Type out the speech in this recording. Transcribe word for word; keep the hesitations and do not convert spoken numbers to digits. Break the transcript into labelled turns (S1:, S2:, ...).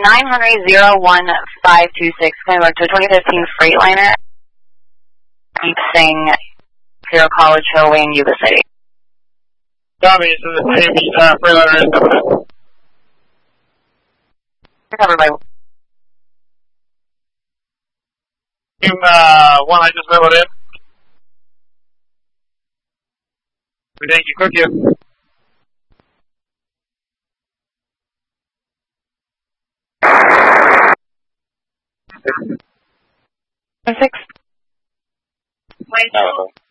S1: nine hundred zero one five two six, going to twenty fifteen Freightliner, Deep Sing, Zero College Hill, Wayne, Yuba City.
S2: Copy, so the same uh, Freightliner is covered.
S1: Covered by...
S2: Team uh, one, I just wrote in. Thank you, cook you.
S1: Six.
S2: Wait.